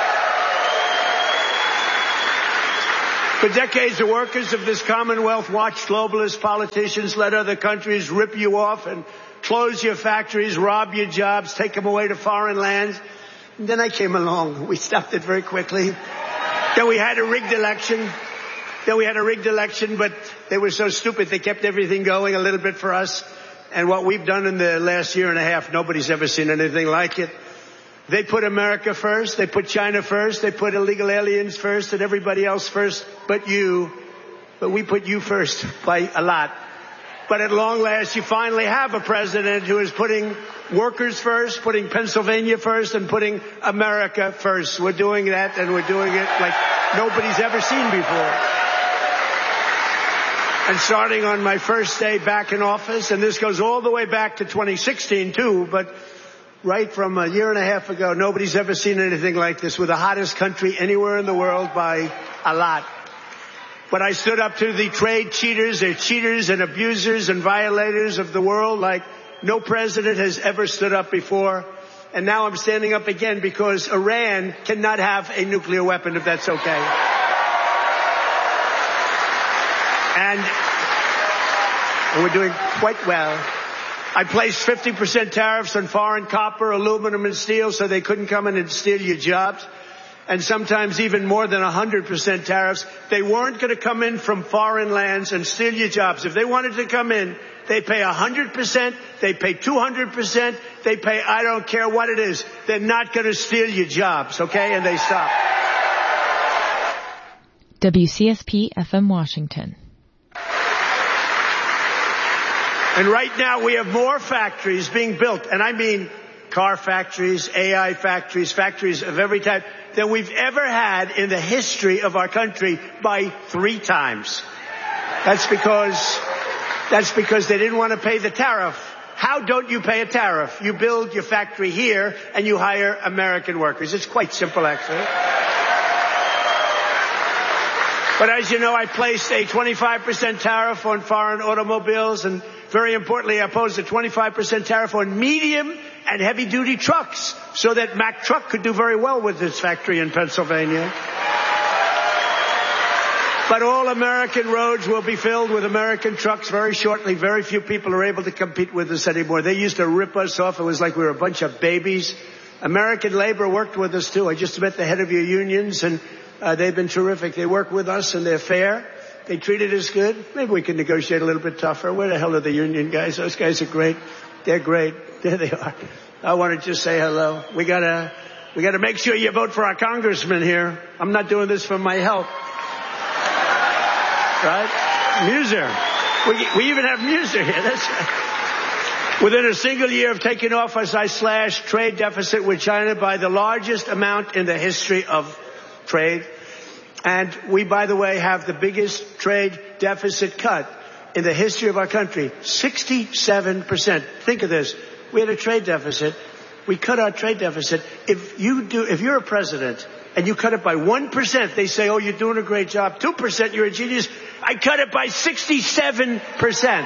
for decades, the workers of this Commonwealth watched globalist politicians let other countries rip you off and close your factories, rob your jobs, take them away to foreign lands. And then I came along. We stopped it very quickly. Then we had a rigged election. Then we had a rigged election, but they were so stupid they kept everything going a little bit for us. And what we've done in the last year and a half, nobody's ever seen anything like it. They put America first. They put China first. They put illegal aliens first and everybody else first but you. But we put you first by a lot. But at long last, you finally have a president who is putting workers first, putting Pennsylvania first, and putting America first. We're doing that, and we're doing it like nobody's ever seen before. And starting on my first day back in office, and this goes all the way back to twenty sixteen too, but right from a year and a half ago, nobody's ever seen anything like this. We're the hottest country anywhere in the world by a lot. But I stood up to the trade cheaters, they're cheaters and abusers and violators of the world like no president has ever stood up before. And now I'm standing up again because Iran cannot have a nuclear weapon, if that's okay. And, and we're doing quite well. I placed fifty percent tariffs on foreign copper, aluminum, and steel so they couldn't come in and steal your jobs. And sometimes even more than one hundred percent tariffs. They weren't going to come in from foreign lands and steal your jobs. If they wanted to come in, they pay one hundred percent, they pay two hundred percent, they pay I don't care what it is. They're not going to steal your jobs, okay? And they stop. W C S P F M Washington. And right now we have more factories being built, and I mean car factories, A I factories, factories of every type, than we've ever had in the history of our country by three times. That's because, that's because they didn't want to pay the tariff. How don't you pay a tariff? You build your factory here and you hire American workers. It's quite simple, actually. But as you know, I placed a twenty-five percent tariff on foreign automobiles, and very importantly, I posed a twenty-five percent tariff on medium and heavy-duty trucks so that Mack Truck could do very well with its factory in Pennsylvania. But all American roads will be filled with American trucks very shortly. Very few people are able to compete with us anymore. They used to rip us off. It was like we were a bunch of babies. American labor worked with us, too. I just met the head of your unions, and uh, they've been terrific. They work with us, and they're fair. They treated us good. Maybe we can negotiate a little bit tougher. Where the hell are the union guys? Those guys are great. They're great. There they are. I want to just say hello. We gotta, we gotta make sure you vote for our congressman here. I'm not doing this for my health. Right? Muser. We, we even have Muser here. That's right. Within a single year of taking office, I slashed trade deficit with China by the largest amount in the history of trade. And we, by the way, have the biggest trade deficit cut in the history of our country. sixty-seven percent. Think of this. We had a trade deficit. We cut our trade deficit. If you do, if you're a president and you cut it by one percent, they say, oh, you're doing a great job. two percent, you're a genius. I cut it by sixty-seven percent.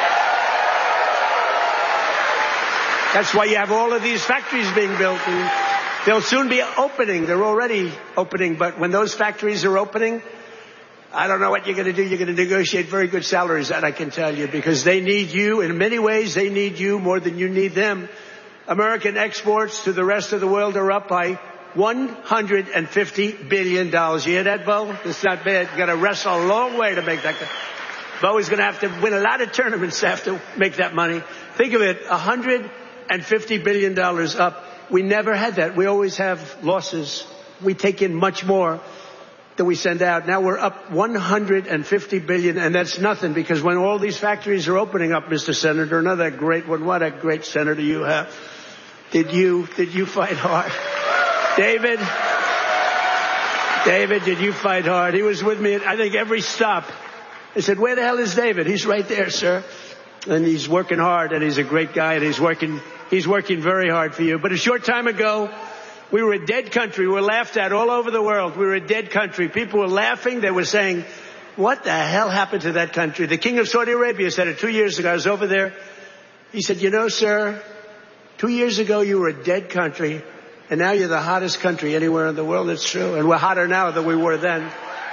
That's why you have all of these factories being built. And they'll soon be opening. They're already opening. But when those factories are opening, I don't know what you're going to do. You're going to negotiate very good salaries, that I can tell you, because they need you. In many ways, they need you more than you need them. American exports to the rest of the world are up by one hundred fifty billion dollars. You hear that, Bo? It's not bad. You've got to wrestle a long way to make that. Bo is going to have to win a lot of tournaments to have to make that money. Think of it, one hundred fifty billion dollars up. We never had that. We always have losses. We take in much more. that we send out. Now we're up one hundred fifty billion, and that's nothing, because when all these factories are opening up, Mister Senator, another great one, what a great senator you have. Did you, did you fight hard? David, David, did you fight hard? He was with me at, I think, every stop. I said, where the hell is David? He's right there, sir. And he's working hard, and he's a great guy, and he's working, he's working very hard for you. But a short time ago, we were a dead country. We were laughed at all over the world. We were a dead country. People were laughing. They were saying, what the hell happened to that country? The King of Saudi Arabia said it two years ago. I was over there. He said, you know, sir, two years ago you were a dead country, and now you're the hottest country anywhere in the world. It's true. And we're hotter now than we were then.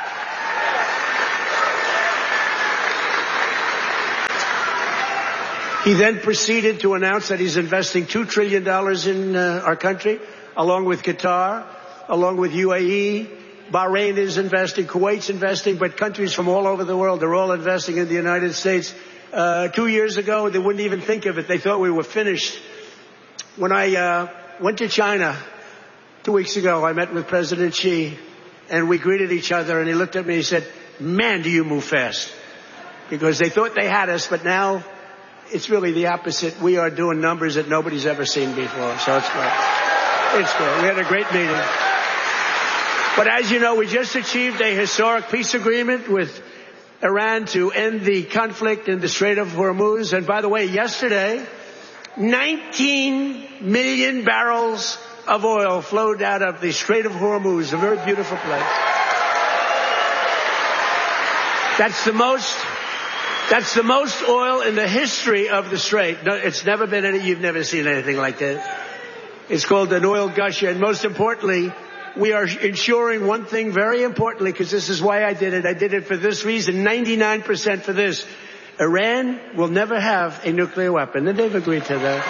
He then proceeded to announce that he's investing two trillion dollars in uh, our country, along with Qatar, along with U A E. Bahrain is investing, Kuwait's investing, but countries from all over the world are all investing in the United States. Uh, two years ago, they wouldn't even think of it. They thought we were finished. When I uh, went to China two weeks ago, I met with President Xi, and we greeted each other, and he looked at me and he said, man, do you move fast. Because they thought they had us, but now it's really the opposite. We are doing numbers that nobody's ever seen before. So it's great. It's great. We had a great meeting. But as you know, we just achieved a historic peace agreement with Iran to end the conflict in the Strait of Hormuz. And by the way, yesterday, nineteen million barrels of oil flowed out of the Strait of Hormuz, a very beautiful place. That's the most... That's the most oil in the history of the Strait. No, it's never been any, you've never seen anything like that. It's called an oil gusher. And most importantly, we are ensuring one thing very importantly, because this is why I did it. I did it for this reason, ninety-nine percent for this. Iran will never have a nuclear weapon. And they've agreed to that.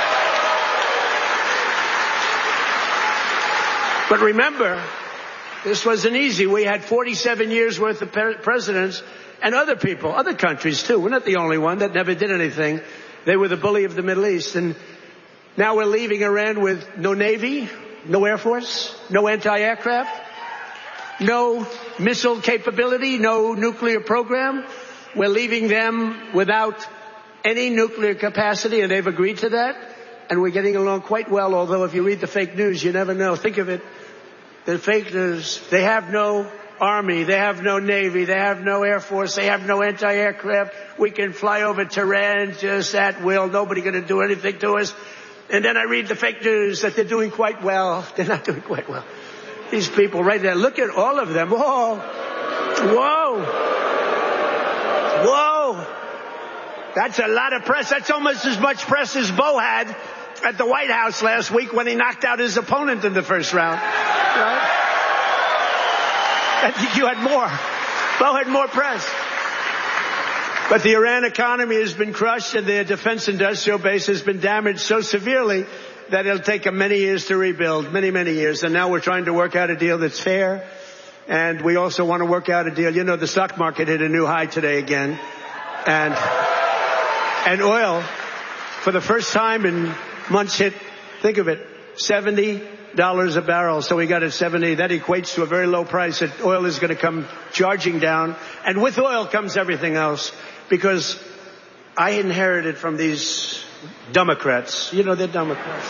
But remember, this wasn't easy. We had forty-seven years worth of presidents. And other people, other countries too. We're not the only one that never did anything. They were the bully of the Middle East. And now we're leaving Iran with no Navy, no Air Force, no anti-aircraft, no missile capability, no nuclear program. We're leaving them without any nuclear capacity, and they've agreed to that. And we're getting along quite well, although if you read the fake news, you never know. Think of it. The fake news, they have no Army, they have no Navy, they have no Air Force, they have no anti-aircraft. We can fly over Tehran just at will. Nobody going to do anything to us. And then I read the fake news that they're doing quite well. They're not doing quite well. These people right there, look at all of them. Whoa. Whoa. Whoa. That's a lot of press. That's almost as much press as Bo had at the White House last week when he knocked out his opponent in the first round. Right? I think you had more. Bo had more press. But the Iran economy has been crushed, and their defense industrial base has been damaged so severely that it'll take them many years to rebuild, many, many years. And now we're trying to work out a deal that's fair. And we also want to work out a deal. You know, the stock market hit a new high today again. And, and oil, for the first time in months, hit, think of it, seventy dollars a barrel. So we got at seventy. That equates to a very low price. That oil is going to come charging down. And with oil comes everything else. Because I inherited from these Democrats. You know, they're Democrats.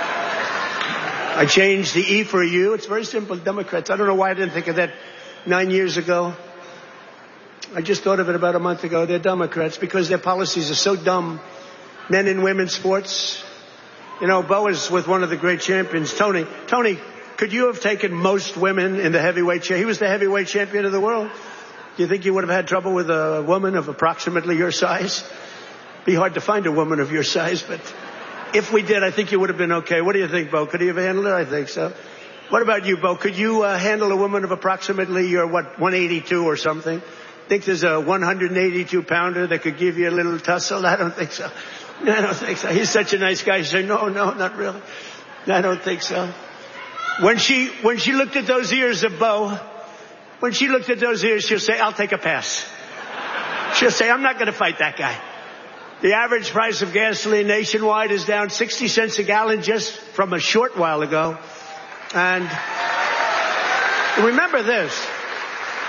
I changed the E for a U. It's very simple. Democrats. I don't know why I didn't think of that nine years ago. I just thought of it about a month ago. They're Democrats because their policies are so dumb. Men and women's sports. You know, Bo is with one of the great champions, Tony. Tony, could you have taken most women in the heavyweight championship? He was the heavyweight champion of the world. Do you think you would have had trouble with a woman of approximately your size? Be hard to find a woman of your size, but if we did, I think you would have been okay. What do you think, Bo? Could he have handled it? I think so. What about you, Bo? Could you uh, handle a woman of approximately your, what, one eighty-two or something? Think there's a one eighty-two pounder that could give you a little tussle? I don't think so. I don't think so. He's such a nice guy. He said, no, no, not really. I don't think so. When she, when she looked at those ears of Bo, when she looked at those ears, she'll say, I'll take a pass. She'll say, I'm not going to fight that guy. The average price of gasoline nationwide is down sixty cents a gallon just from a short while ago. And remember this.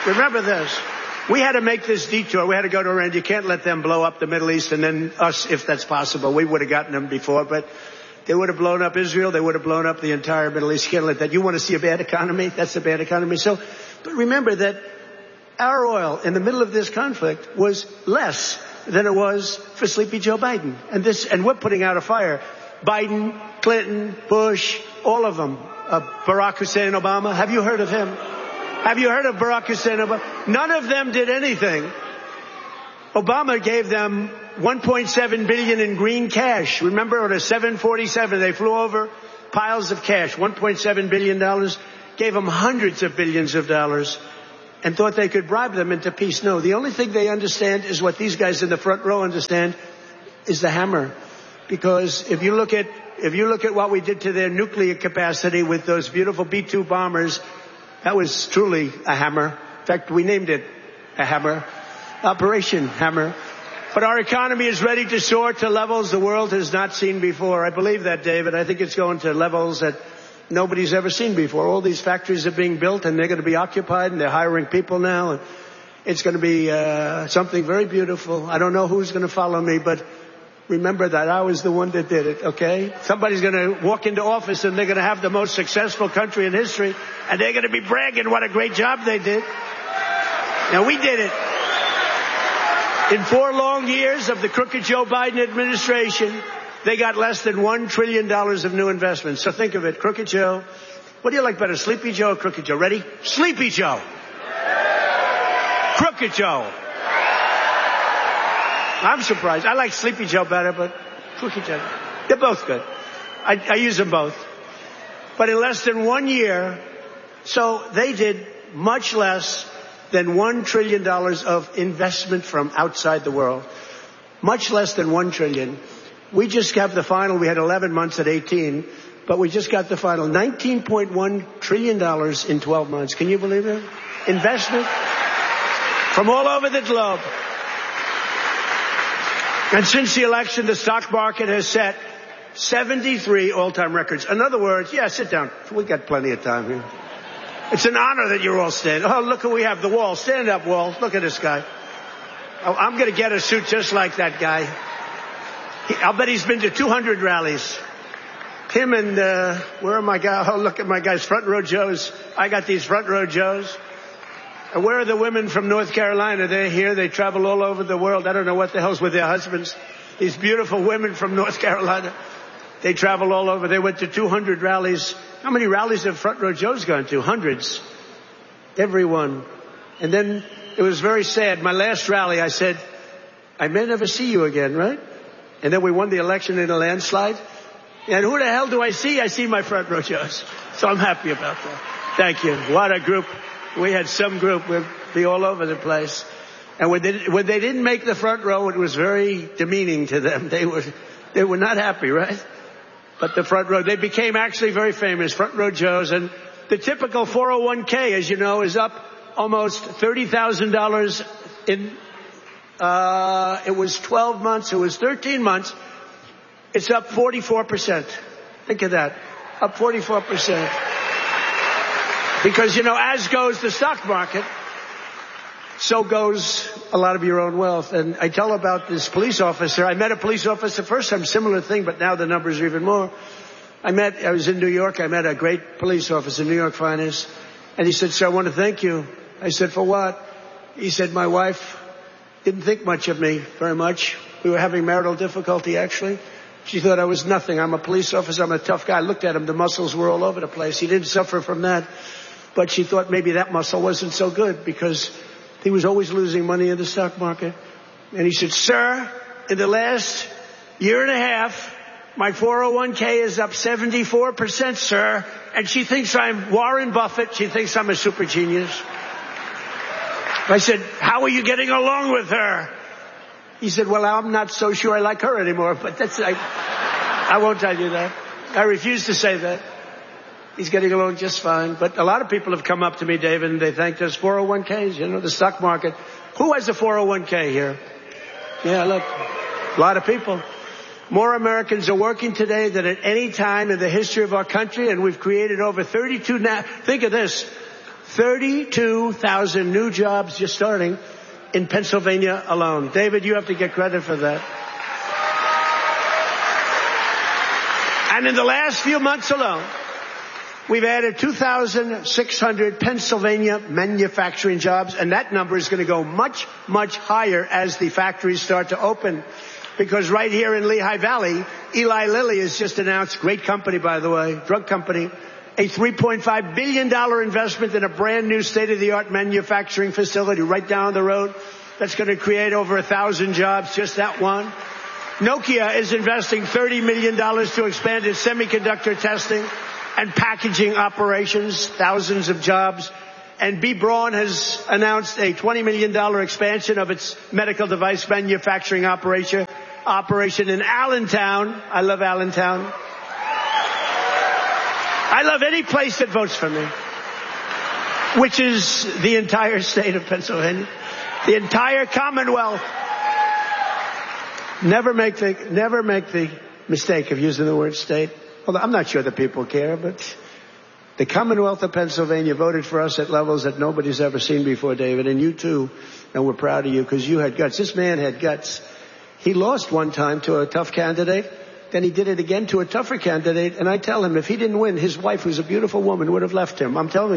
remember this. We had to make this detour. We had to go to Iran. You can't let them blow up the Middle East and then us, if that's possible. We would have gotten them before, but they would have blown up Israel. They would have blown up the entire Middle East. You can't let that. You want to see a bad economy? That's a bad economy. So, but remember that our oil in the middle of this conflict was less than it was for Sleepy Joe Biden. And this, and we're putting out a fire. Biden, Clinton, Bush, all of them. Uh, Barack Hussein Obama. Have you heard of him? Have you heard of Barack Hussein Obama? None of them did anything. Obama gave them one point seven billion dollars in green cash. Remember, on a seven forty-seven, they flew over piles of cash, one point seven billion dollars, gave them hundreds of billions of dollars, and thought they could bribe them into peace. No, the only thing they understand is what these guys in the front row understand, is the hammer. Because if you look at, if you look at what we did to their nuclear capacity with those beautiful B two bombers, that was truly a hammer. In fact, we named it a hammer. Operation Hammer. But our economy is ready to soar to levels the world has not seen before. I believe that, David. I think it's going to levels that nobody's ever seen before. All these factories are being built, and they're going to be occupied, and they're hiring people now. And it's going to be uh, something very beautiful. I don't know who's going to follow me, but remember that I was the one that did it, okay? Somebody's going to walk into office, and they're going to have the most successful country in history, and they're going to be bragging what a great job they did. Now, we did it. In four long years of the crooked Joe Biden administration, they got less than one trillion dollars of new investments. So think of it, Crooked Joe. What do you like better, Sleepy Joe or Crooked Joe? Ready? Sleepy Joe. Crooked Joe. I'm surprised. I like Sleepy Joe better, but Crooked Joe. They're both good. I, I use them both. But in less than one year, so they did much less than one trillion dollars of investment from outside the world. Much less than one trillion. We just got the final. We had eleven months at eighteen, but we just got the final. nineteen point one trillion dollars in twelve months. Can you believe it? Investment from all over the globe. And since the election, the stock market has set seventy-three all-time records. In other words, yeah, sit down. We got plenty of time here. It's an honor that you're all standing. Oh, look who we have, the Wall. Stand up, Wall. Look at this guy. Oh, I'm going to get a suit just like that guy. He, I'll bet he's been to two hundred rallies. Him and, uh, where are my guys? Oh, look at my guys, front row Joes. I got these front row Joes. And where are the women from North Carolina? They're here. They travel all over the world. I don't know what the hell's with their husbands. These beautiful women from North Carolina. They travel all over. They went to two hundred rallies. How many rallies have Front Row Joe's gone to? Hundreds. Everyone. And then it was very sad. My last rally, I said, I may never see you again, right? And then we won the election in a landslide. And who the hell do I see? I see my Front Row Joe's. So I'm happy about that. Thank you. What a group. We had some group. We'd be all over the place. And when they, when they didn't make the front row, it was very demeaning to them. They were, they were not happy, right? But the front row, they became actually very famous, Front Row Joes. And the typical four oh one k, as you know, is up almost thirty thousand dollars in, uh, it was twelve months, it was thirteen months. It's up forty-four percent. Think of that. Up forty-four percent. Because, you know, as goes the stock market, so goes a lot of your own wealth. And I tell about this police officer. I met a police officer first time, similar thing, but now the numbers are even more. I met, I was in New York. I met a great police officer, New York Finest. And he said, sir, I want to thank you. I said, for what? He said, my wife didn't think much of me very much. We were having marital difficulty, actually. She thought I was nothing. I'm a police officer. I'm a tough guy. I looked at him. The muscles were all over the place. He didn't suffer from that. But she thought maybe that muscle wasn't so good because he was always losing money in the stock market. And he said, sir, in the last year and a half, my four oh one k is up seventy-four percent, sir. And she thinks I'm Warren Buffett. She thinks I'm a super genius. I said, how are you getting along with her? He said, well, I'm not so sure I like her anymore. But that's, I, I won't tell you that. I refuse to say that. He's getting along just fine. But a lot of people have come up to me, David, and they thanked us. four oh one k's, you know, the stock market. Who has a four oh one k here? Yeah, look, a lot of people. More Americans are working today than at any time in the history of our country, and we've created over thirty-two, na- think of this, thirty-two thousand new jobs just starting in Pennsylvania alone. David, you have to get credit for that. And in the last few months alone, we've added two thousand six hundred Pennsylvania manufacturing jobs, and that number is going to go much, much higher as the factories start to open. Because right here in Lehigh Valley, Eli Lilly has just announced, great company by the way, drug company, a three point five billion dollars investment in a brand new state-of-the-art manufacturing facility right down the road. That's going to create over a thousand jobs, just that one. Nokia is investing thirty million dollars to expand its semiconductor testing and packaging operations, thousands of jobs. And B. Braun has announced a twenty million dollars expansion of its medical device manufacturing operation, operation in Allentown. I love Allentown. I love any place that votes for me, which is the entire state of Pennsylvania, the entire Commonwealth. Never make the, never make the mistake of using the word state. Although I'm not sure that people care, but the Commonwealth of Pennsylvania voted for us at levels that nobody's ever seen before, David, and you too. And we're proud of you because you had guts. This man had guts. He lost one time to a tough candidate. Then he did it again to a tougher candidate. And I tell him if he didn't win, his wife, who's a beautiful woman, would have left him. I'm telling you.